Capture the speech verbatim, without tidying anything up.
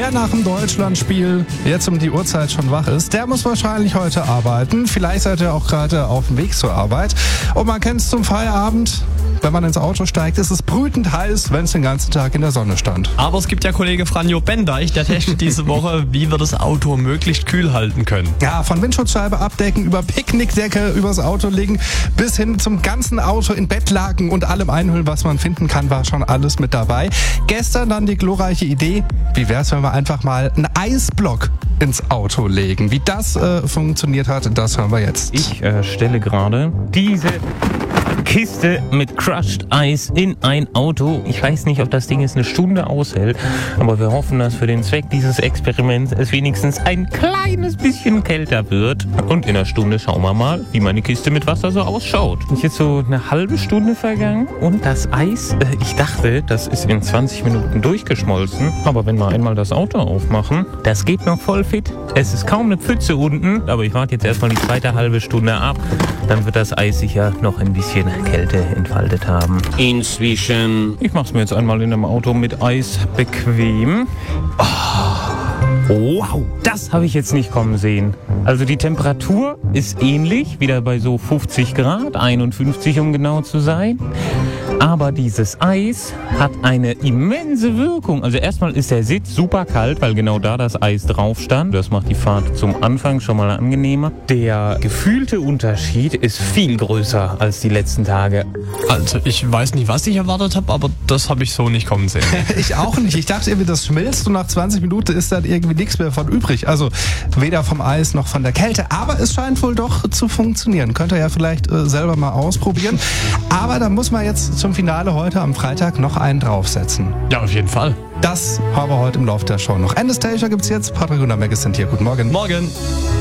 Wer nach dem Deutschlandspiel jetzt um die Uhrzeit schon wach ist, der muss wahrscheinlich heute arbeiten. Vielleicht seid ihr auch gerade auf dem Weg zur Arbeit. Und man kennt es zum Feierabend. Wenn man ins Auto steigt, ist es brütend heiß, wenn es den ganzen Tag in der Sonne stand. Aber es gibt ja Kollege Franjo Bendeich, der testet diese Woche, wie wir das Auto möglichst kühl halten können. Ja, von Windschutzscheibe abdecken, über Picknickdecke übers Auto legen, bis hin zum ganzen Auto in Bettlaken und allem einhüllen, was man finden kann, war schon alles mit dabei. Gestern dann die glorreiche Idee, wie wär's, wenn wir einfach mal einen Eisblock ins Auto legen. Wie das äh, funktioniert hat, das hören wir jetzt. Ich äh, stelle gerade diese Kiste mit Crushed Eis in ein Auto. Ich weiß nicht, ob das Ding jetzt eine Stunde aushält, aber wir hoffen, dass für den Zweck dieses Experiments es wenigstens ein kleines bisschen kälter wird. Und in einer Stunde schauen wir mal, wie meine Kiste mit Wasser so ausschaut. Ist jetzt so eine halbe Stunde vergangen und das Eis, äh, ich dachte, das ist in zwanzig Minuten durchgeschmolzen. Aber wenn wir einmal das Auto aufmachen, das geht noch voll fit. Es ist kaum eine Pfütze unten, aber ich warte jetzt erstmal die zweite halbe Stunde ab. Dann wird das Eis sicher noch ein bisschen Kälte entfaltet haben. Inzwischen. Ich mach's mir jetzt einmal in einem Auto mit Eis bequem. Oh, wow, das habe ich jetzt nicht kommen sehen. Also die Temperatur ist ähnlich, wieder bei so fünfzig Grad, einundfünfzig um genau zu sein. Aber dieses Eis hat eine immense Wirkung. Also erstmal ist der Sitz super kalt, weil genau da das Eis drauf stand. Das macht die Fahrt zum Anfang schon mal angenehmer. Der gefühlte Unterschied ist viel größer als die letzten Tage. Also ich weiß nicht, was ich erwartet habe, aber das habe ich so nicht kommen sehen. Ich auch nicht. Ich dachte irgendwie, das schmilzt und nach zwanzig Minuten ist dann irgendwie nichts mehr von übrig. Also weder vom Eis noch von der Kälte. Aber es scheint wohl doch zu funktionieren. Könnt ihr ja vielleicht äh, selber mal ausprobieren. Aber da muss man jetzt zum Finale heute am Freitag noch einen draufsetzen. Ja, auf jeden Fall. Das haben wir heute im Laufe der Show noch. Anastasia gibt's jetzt. Patrick und Meg sind hier. Guten Morgen. Morgen.